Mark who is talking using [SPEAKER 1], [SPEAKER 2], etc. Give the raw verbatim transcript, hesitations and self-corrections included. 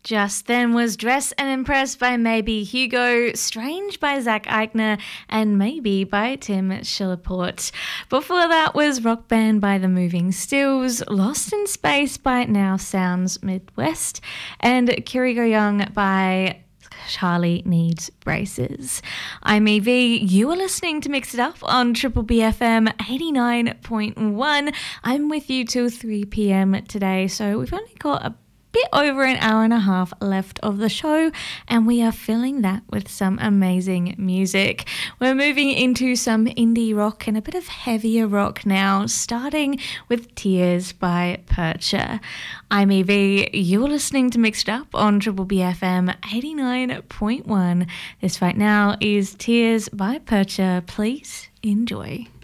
[SPEAKER 1] Just then was Dress and Impress by Maybe Hugo, Strange by Zach Eichner, and Maybe by Tim Shilliport. Before that was Rock Band by The Moving Stills, Lost in Space by Now Sounds Midwest, and Kirigo Young by Charlie Needs Braces. I'm Evie. You are listening to Mix It Up on Triple B F M eighty-nine point one. I'm with you till three p.m. today, so we've only got a bit over an hour and a half left of the show, and we are filling that with some amazing music. We're moving into some indie rock and a bit of heavier rock now, starting with Tears by Percher. I'm Evie. You're listening to Mixed Up on Triple B F M eighty-nine point one. This right now is Tears by Percher. Please enjoy.